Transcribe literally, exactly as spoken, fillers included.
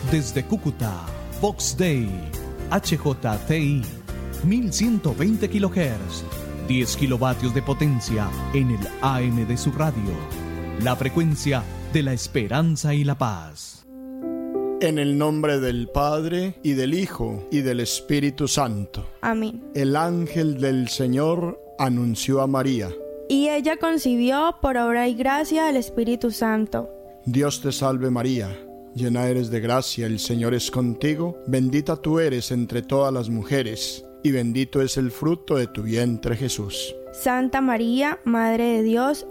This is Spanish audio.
Desde Cúcuta, Vox Day, H J T I, mil ciento veinte kilohertz, diez kilovatios de potencia en el A M de su radio. La frecuencia de la esperanza y la paz. En el nombre del Padre, y del Hijo, y del Espíritu Santo. Amén. El ángel del Señor anunció a María. Y ella concibió por obra y gracia del Espíritu Santo. Dios te salve María, llena eres de gracia, el Señor es contigo, bendita tú eres entre todas las mujeres, y bendito es el fruto de tu vientre Jesús. Santa María, Madre de Dios,